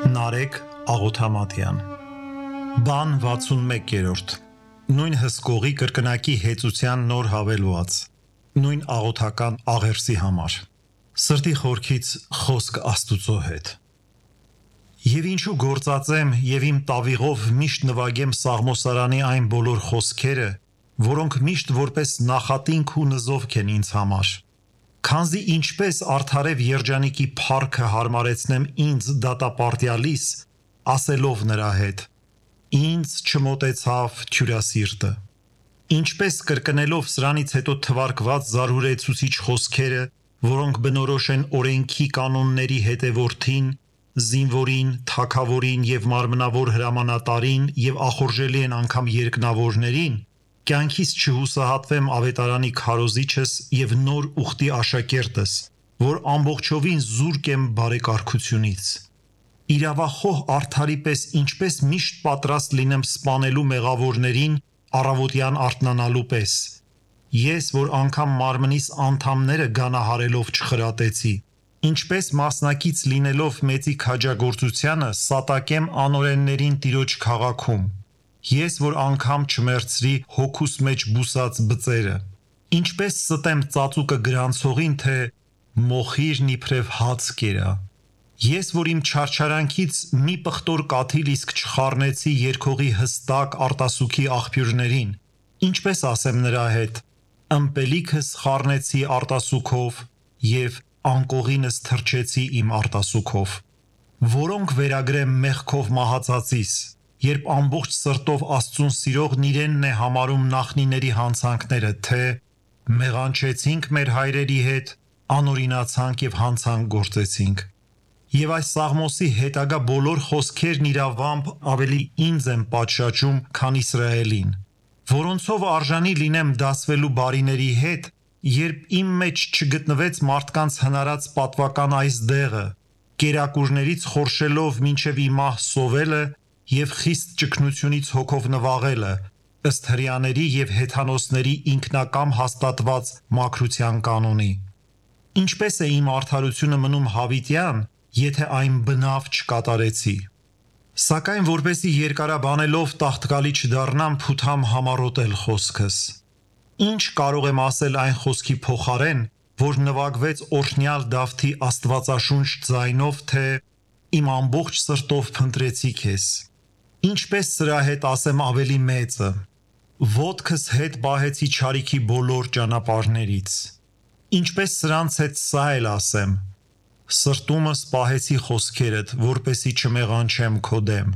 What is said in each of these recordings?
Նարեկ Աղոթամատյան Բան 61-րդ Նույն հսկողի կրկնակի հեծության նոր հավելված Նույն աղոթական աղերսի համար Սրտի խորքից խոսք Աստուծո հետ Եվ ինչու գործածեմ և իմ տավիղով միշտ նվագեմ Սաղմոսարանի այն բոլոր խոսքերը, որոնք միշտ որպես նախատինք ու նզովք են ինձ համար Քանզի ինչպես արդարև երջանիկի փառքը հարմարեցնեմ ինձ դատապարտյալիս, ասելով նրա հետ. Ինձ չմոտեցավ թյուրասիրտը։ Ինչպես կրկնելով սրանից հետո թվարկված զարհուրեցուցիչ խոսքերը, որոնք բնորոշ են օրենքի կանոնների հետևորդին, զինվորին, թագավորին և մարմնավոր հրամանատարին և ախորժելի են անգամ երկնավորներին, կյանքից չհուսահատվեմ ավետարանի քարոզիչս և նոր ուխտի աշակերտս, որ ամբողջովին զուրկ եմ բարեկարգությունից։ Իրավախոհ արդարի պես ինչպես միշտ պատրաստ լինեմ սպանելու մեղավորներին առավոտյան արթնանալու պես։ Ես, որ անգամ մարմնիս անդամները գանահարելով չխրատեցի, ինչպես մասնակից լինելով մեծի քաջագործությանը սատակեմ անօրեններին Տիրոջ քաղաքում։ Ես, որ անգամ չմերցրի հոգուս մեջ բուսած բծերը, ինչպես ստեմ ծածուկը գրանցողին, թե մոխիրն իբրև հաց կերա։ Ես, որ իմ չարչարանքից մի պղտոր կաթիլ իսկ չխառնեցի երգողի հստակ արտասուքի աղբյուրներին, ինչպես ասեմ նրա հետ. ըմպելիքս խառնեցի արտասուքով և անկողինս թրջեցի իմ արտասուքով, որոնք վերագրեմ մեղքով մահացածիս, երբ ամբողջ սրտով Աստծուն սիրողն իրենն է համարում նախնիների հանցանքները, թե մեղանչեցինք մեր հայրերի հետ, անօրինացանք և հանցանք գործեցինք։ Եվ այս Սաղմոսի հետագա բոլոր խոսքերն իրավամբ ավելի ինձ են պատշաճում, քան Իսրայելին, որոնցով արժանի լինեմ դասվելու բարիների հետ, երբ իմ մեջ չգտնվեց մարդկանց հնարած պատվական այս դեղը, կերակուրներից խորշելով մինչև իմահ սովելը և խիստ ճգնությունից հոգով նվաղելը, ըստ հրեաների և հեթանոսների ինքնակամ հաստատված մաքրության կանոնի։ Ինչպես է իմ արդարությունը մնում հավիտյան, եթե այն բնավ չկատարեցի։ Սակայն որպեսզի երկարաբանելով տաղտկալի չդառնամ, փութամ համառոտել խոսքս։ Ինչ կարող եմ ասել այն խոսքի փոխարեն, որ նվագվեց օրհնյալ Դավթի աստվածաշունչ ձայնով, թե «Իմ ամբողջ սրտով փնտրեցի քեզ»։ Ինչպես սրա հետ ասեմ ավելի մեծը. ոտքս հետ պահեցի չարիքի բոլոր ճանապարհներից։ Ինչպես սրանց հետ սա էլ ասեմ. սրտումս պահեցի խոսքերդ, որպեսզի չմեղանչեմ քո դեմ։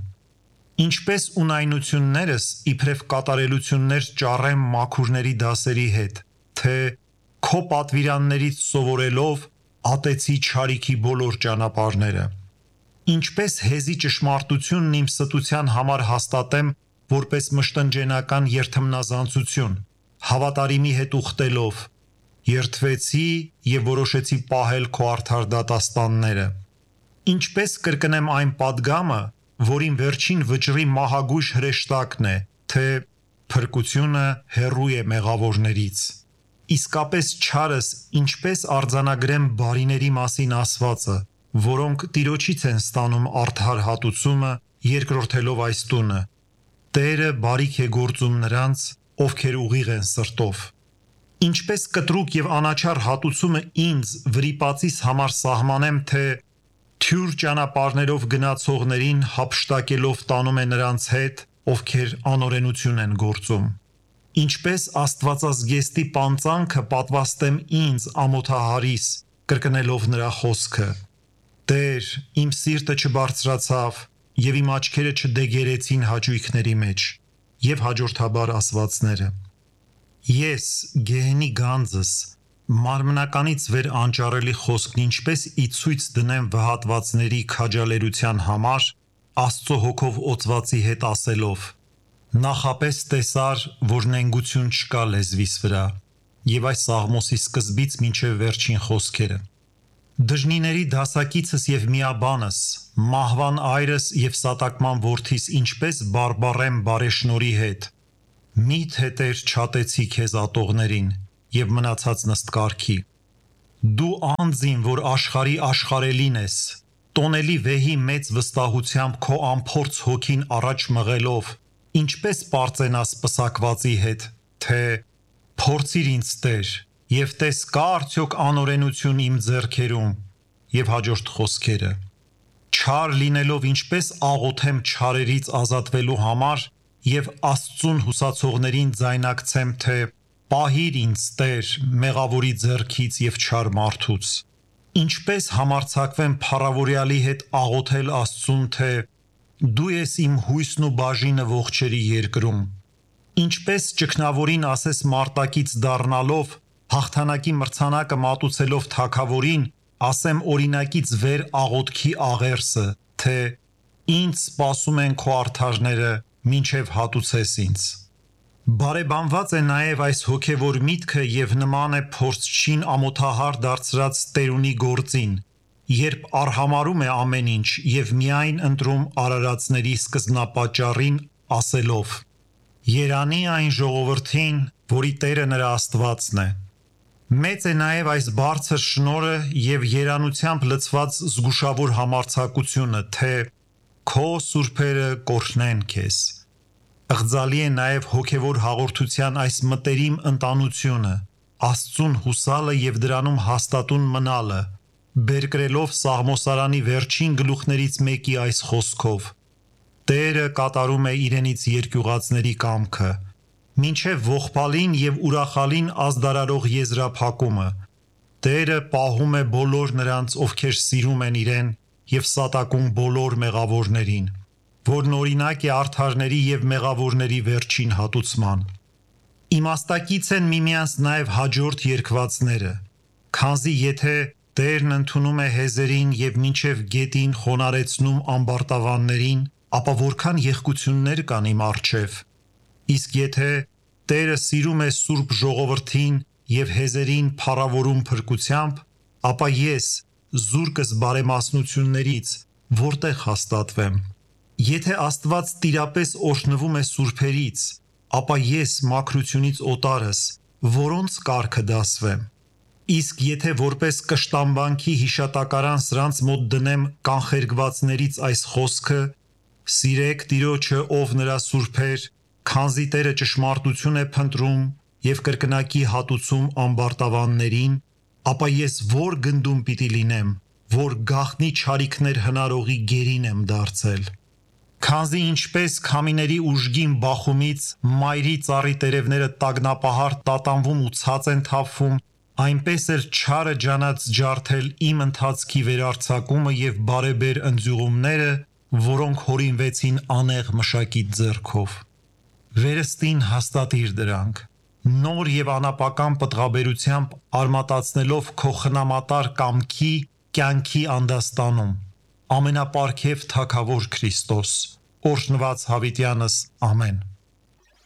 Ինչպես ունայնություններս իբրև կատարելություններ ճառեմ մաքուրների դասերի հետ, թե քո պատվիրաններից սովորելով ատեցի չարիքի բոլոր ճանապարհները։ Ինչպես հեզի ճշմարտությունն իմ ստության համար հաստատեմ որպես մշտնջենական երթմնազանցություն, հավատարիմի հետ ուխտելով, երդվեցի և որոշեցի պահել քո արդար դատաստանները։ Ինչպես կրկնեմ այն պատգամը, որին վերջին վճռի մահագույժ հրեշտակն է, թե փրկությունը հեռու է մեղավորներից։ Իսկապես չարս ինչպես արձանագրեմ բարիների մասին ասվածը, որոնք Տիրոջից են ստանում արդար հատուցումը, երկրորդելով այս տունը. Տերը բարիք է գործում նրանց, ովքեր ուղիղ են սրտով։ Ինչպես կտրուկ և անաչառ հատուցումը ինձ վրիպածիս համար սահմանեմ, թե թյուր ճանապարհներով գնացողներին հափշտակելով տանում է նրանց հետ, ովքեր անօրենություն են գործում։ Ինչպես աստվածազգեստի պանծանքը պատվաստեմ ինձ ամոթահարիս, կրկնելով նրա խոսքը. Տեր, իմ սիրտը չբարձրացավ և իմ աչքերը չդեգերեցին հաճույքների մեջ, և հաջորդաբար ասվածները։ Ես, գեհենի գանձս, մարմնականից վեր անճառելի խոսքն ինչպես ի ցույց դնեմ վհատվածների քաջալերության համար, Աստծո հոգով օծվածի հետ ասելով. նախապես տեսար, որ նենգություն չկա լեզվիս վրա, և այս Սաղմոսի սկզբից մինչև վերջին խոսքերը։ Դժնիների դասակիցս և միաբանս, մահվան այրս և սատակման որդիս ինչպես բարբառեմ բարեշնորհի հետ։ Մի՞թե Տեր չատեցի քեզ ատողներին և մնացած նստկարգի։ Դու անձին, որ աշխարհի աշխարհելին ես, տոնելի վեհի մեծ վստահությամբ քո ամփորձ հոգին առաջ մղելով, ինչպես պարծենաս պսակվածի հետ, թե փորձիր ինձ Տեր, և տես կա արդյոք անօրենություն իմ ձեռքերում, և հաջորդ խոսքերը. չար լինելով ինչպես աղոթեմ չարերից ազատվելու համար և Աստծուն հուսացողներին ձայնակցեմ, թե պահիր ինձ Տեր մեղավորի ձեռքից և չար մարդուց, ինչպես համարձակվեմ փառավորյալի հետ աղոթել Աստծուն, թե դու ես իմ հույսն ու բաժինը ողջերի երկրում, ինչպես ճգնավորին ասես մարտակից դառնալով, հաղթանակի մրցանակը մատուցելով թագավորին, ասեմ օրինակից վեր աղոթքի աղերսը, թե ինձ սպասում են քո արդարները, մինչև հատուցես ինձ։ Բարեբանված է նաև այս հոգևոր միտքը և նման է փորձչին ամոթահար դարձրած տերունի գործին, երբ արհամարհում է ամեն ինչ և միայն ընտրում արարածների սկզբնապատճառին, ասելով. «Երանի այն ժողովրդին, որի Տերը նրա Աստվածն է»։ Մեծ է նաև այս բարձր շնորհը և երանությամբ լցված զգուշավոր համարձակությունը, թե քո սուրբերը կօրհնեն քեզ։ Ըղձալի է նաև հոգևոր հաղորդության այս մտերիմ ընտանությունը, Աստծուն հուսալը և դրանում հաստատուն մնալը, բերկրելով Սաղմոսարանի վերջին գլուխներից մեկի այս խոսքով. «Տերը կատարում է իրենից երկյուղածների կամքը, մինչև ողբալին և ուրախալին ազդարարող եզրափակումը, Տերը պահում է բոլոր նրանց, ովքեր սիրում են իրեն և սատակում բոլոր մեղավորներին, որն օրինակ է արդարների և մեղավորների վերջին հատուցման»։ Իմաստակից են միմյանց նաև հաջորդ երկվածները, քանզի եթե Տերն ընդունում է հեզերին և մինչև գետին խոնարեցնում ամբարտավաններին, ապա որքան եղկություններ կան իմ առջև, իսկ եթե Տերը սիրում է սուրբ ժողովրդին և հեզերին փառավորում փրկությամբ, ապա ես զուրկս բարեմասնություններից որտեղ հաստատվեմ։ Եթե Աստված տիրապես օրհնվում է սուրբերից, ապա ես մաքրությունից օտարս որոնց կարգը դասվեմ։ Իսկ եթե որպես կշտամբանքի հիշատակարան սրանց մոտ դնեմ կանխերգվածներից այս խոսքը. «Սիրեք Տիրոջը, ով նրա սուրբեր, քանզի Տերը ճշմարտություն է փնտրում և կրկնակի հատուցում ամբարտավաններին», ապա ես որ գնդում պիտի լինեմ, որ գաղտնի չարիքներ հնարողի գերին եմ դարձել։ Քանզի ինչպես քամիների ուժգին բախումից մայրի ծառի տերևները տագնապահար տատանվում ու ցած են թափվում, այնպես էլ չարը ջանաց ջարդել իմ ընթացքի վերարձակումը և բարեբեր ընձյուղումները, որոնք հորինվեցին անեղ մշակիչ ձեռքով։ Վերստին հաստատիր դրանք, նոր և անապական պտղաբերությամբ արմատացնելով քո խնամատար կամքի կյանքի անդաստանում, ամենապարգև Թագավոր Քրիստոս, օրհնված հավիտյանս, ամեն։